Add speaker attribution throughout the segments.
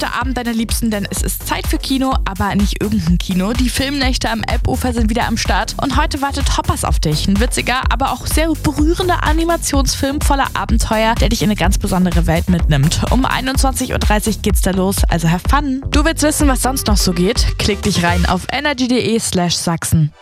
Speaker 1: heute Abend deine Liebsten, denn es ist Zeit für Kino, aber nicht irgendein Kino. Die Filmnächte am Elbufer sind wieder am Start und heute wartet Hoppers auf dich. Ein witziger, aber auch sehr berührender Animationsfilm voller Abenteuer, der dich in eine ganz besondere Welt mitnimmt. Um 21.30 Uhr geht's da los, also have fun. Du willst wissen, was sonst noch so geht? Klick dich rein auf energy.de/Sachsen.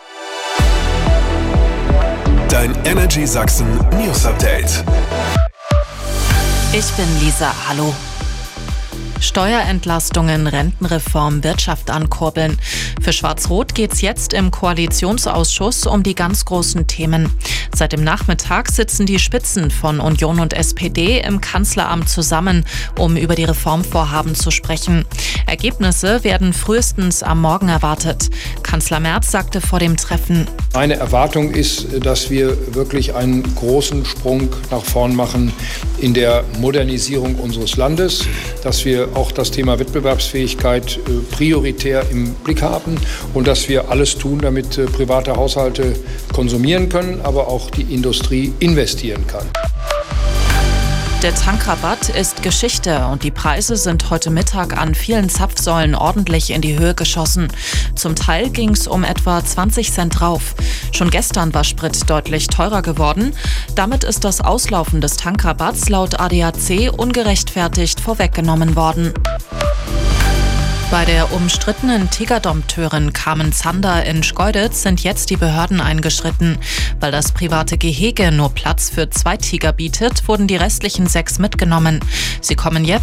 Speaker 2: Dein Energy Sachsen News Update.
Speaker 3: Ich bin Lisa, hallo. Steuerentlastungen, Rentenreform, Wirtschaft ankurbeln. Für Schwarz-Rot geht's jetzt im Koalitionsausschuss um die ganz großen Themen. Seit dem Nachmittag sitzen die Spitzen von Union und SPD im Kanzleramt zusammen, um über die Reformvorhaben zu sprechen. Ergebnisse werden frühestens am Morgen erwartet. Kanzler Merz sagte vor dem Treffen:
Speaker 4: Meine Erwartung ist, dass wir wirklich einen großen Sprung nach vorn machen in der Modernisierung unseres Landes, dass wir auch das Thema Wettbewerbsfähigkeit prioritär im Blick haben und dass wir alles tun, damit private Haushalte konsumieren können, aber auch die Industrie investieren kann.
Speaker 3: Der Tankrabatt ist Geschichte und die Preise sind heute Mittag an vielen Zapfsäulen ordentlich in die Höhe geschossen. Zum Teil ging es um etwa 20 Cent drauf. Schon gestern war Sprit deutlich teurer geworden. Damit ist das Auslaufen des Tankrabatts laut ADAC ungerechtfertigt vorweggenommen worden. Bei der umstrittenen Tigerdompteurin Carmen Zander in Schkeuditz sind jetzt die Behörden eingeschritten. Weil das private Gehege nur Platz für 2 Tiger bietet, wurden die restlichen 6 mitgenommen. Sie kommen jetzt